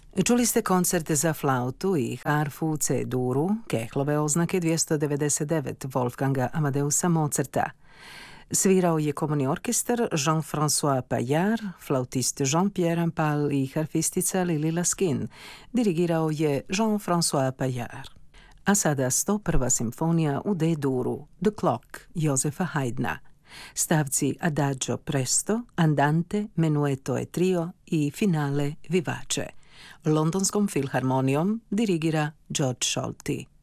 Čuli ste koncerte za flautu i harfu C-duru, Kehlove oznake 299 Wolfganga Amadeusa Mozarta. Svirao je komorni orkestar Jean-François Paillard, flautist Jean-Pierre Rampal i harfistica Lili Laskin. Dirigirao je Jean-François Paillard. A sada 101. simfonija u D-duru, The Clock, Josefa Haydna. Stavci Adagio presto, Andante, Menueto e trio i finale Vivace. Londonskom filharmonijom dirigira George Solti.